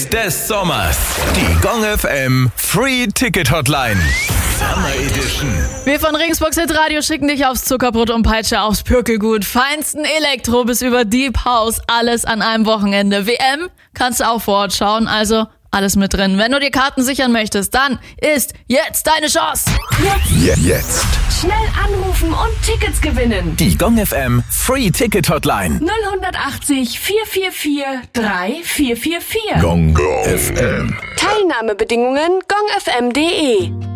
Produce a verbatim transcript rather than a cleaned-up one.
Des Sommers. Die Gong F M Free Ticket Hotline. Summer Edition. Wir von Regensburg Hit Radio schicken dich aufs Zuckerbrot und Peitsche, aufs Pürkelgut, feinsten Elektro bis über Deep House, alles an einem Wochenende. W M kannst du auch vor Ort schauen, also alles mit drin. Wenn du dir Karten sichern möchtest, dann ist jetzt deine Chance. Jetzt. Jetzt. Schnell anrufen und Tickets gewinnen. Die Gong F M Free Ticket Hotline. null achtzig, vier vier vier, drei vier vier vier. Gong F M. Teilnahmebedingungen gong f m punkt de.